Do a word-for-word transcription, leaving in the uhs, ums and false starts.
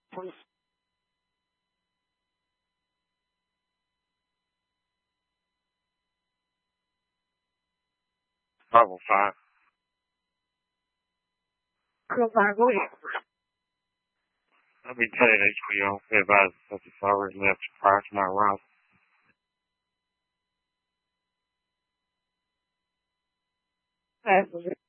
Probably fine. Come on, go ahead. Let me tell you that you don't feel about such as already left prior to my arrival. That's